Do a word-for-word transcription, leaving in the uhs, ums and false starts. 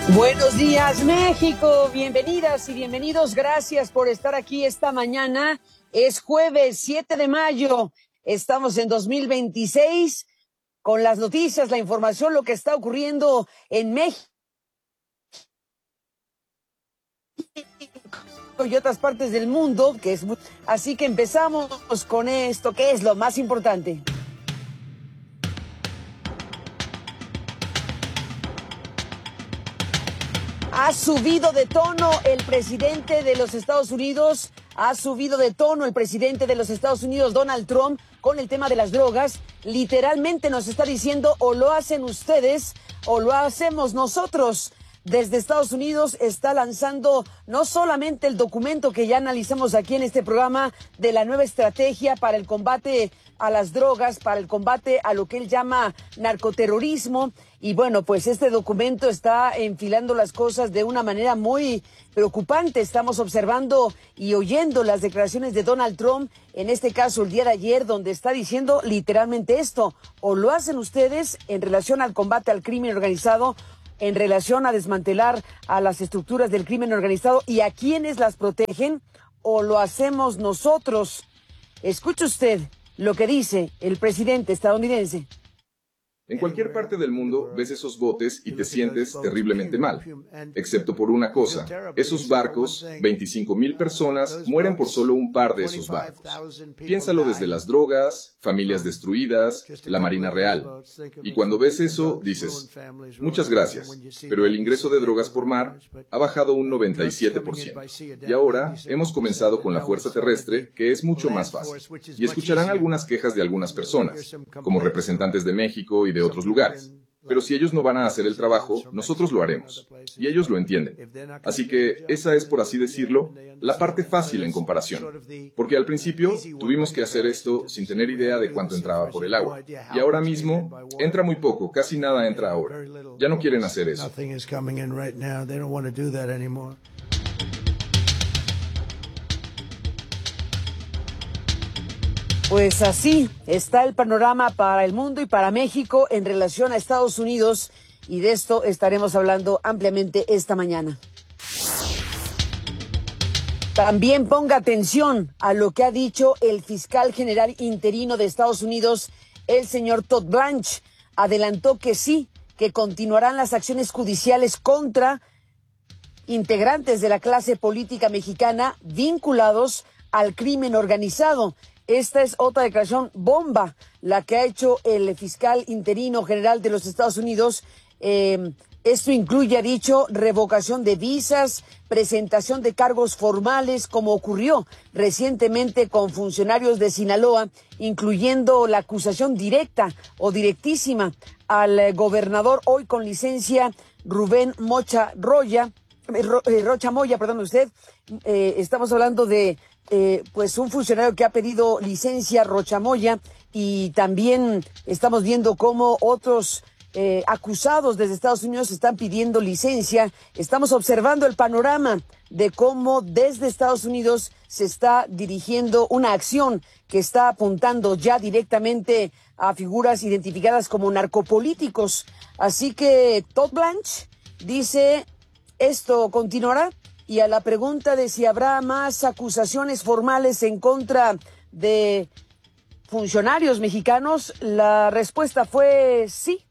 Buenos días, México. Bienvenidas y bienvenidos. Gracias por estar aquí esta mañana. Es jueves siete de mayo. Estamos en dos mil veintiséis con las noticias, la información, lo que está ocurriendo en México y otras partes del mundo, que es muy... Así que empezamos con esto, que es lo más importante. Ha subido de tono el presidente de los Estados Unidos, ha subido de tono el presidente de los Estados Unidos, Donald Trump, con el tema de las drogas. Literalmente nos está diciendo, o lo hacen ustedes o lo hacemos nosotros. Desde Estados Unidos está lanzando no solamente el documento que ya analizamos aquí en este programa de la nueva estrategia para el combate a las drogas, para el combate a lo que él llama narcoterrorismo. Y bueno, pues este documento está enfilando las cosas de una manera muy preocupante. Estamos observando y oyendo las declaraciones de Donald Trump, en este caso el día de ayer, donde está diciendo literalmente esto: o lo hacen ustedes en relación al combate al crimen organizado, en relación a desmantelar a las estructuras del crimen organizado y a quienes las protegen, o lo hacemos nosotros. Escuche usted lo que dice el presidente estadounidense. En cualquier parte del mundo ves esos botes y te sientes terriblemente mal, excepto por una cosa: esos barcos, veinticinco mil personas mueren por solo un par de esos barcos. Piénsalo desde las drogas, familias destruidas, la Marina Real. Y cuando ves eso, dices, muchas gracias, pero el ingreso de drogas por mar ha bajado un noventa y siete por ciento. Y ahora hemos comenzado con la fuerza terrestre, que es mucho más fácil. Y escucharán algunas quejas de algunas personas, como representantes de México y de otros lugares. Pero si ellos no van a hacer el trabajo, nosotros lo haremos. Y ellos lo entienden. Así que esa es, por así decirlo, la parte fácil en comparación. Porque al principio tuvimos que hacer esto sin tener idea de cuánto entraba por el agua. Y ahora mismo entra muy poco, casi nada entra ahora. Ya no quieren hacer eso. Pues así está el panorama para el mundo y para México en relación a Estados Unidos, y de esto estaremos hablando ampliamente esta mañana. También ponga atención a lo que ha dicho el fiscal general interino de Estados Unidos, el señor Todd Blanche. Adelantó que sí, que continuarán las acciones judiciales contra integrantes de la clase política mexicana vinculados al crimen organizado. Esta es otra declaración bomba, la que ha hecho el fiscal interino general de los Estados Unidos. Eh, esto incluye, ha dicho, revocación de visas, presentación de cargos formales, como ocurrió recientemente con funcionarios de Sinaloa, incluyendo la acusación directa o directísima al gobernador hoy con licencia, Rubén Mocha Roya, eh, Rocha Moya, perdón usted. Eh, estamos hablando de Eh, pues un funcionario que ha pedido licencia, Rocha Moya, y también estamos viendo cómo otros eh, acusados desde Estados Unidos están pidiendo licencia. Estamos observando el panorama de cómo desde Estados Unidos se está dirigiendo una acción que está apuntando ya directamente a figuras identificadas como narcopolíticos. Así que Todd Blanche dice, esto continuará. Y a la pregunta de si habrá más acusaciones formales en contra de funcionarios mexicanos, la respuesta fue sí,